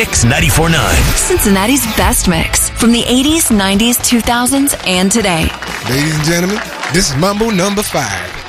Kicks 94.9. Cincinnati's best mix from the 80s, 90s, 2000s, and today. Ladies and gentlemen, this is Mambo number 5.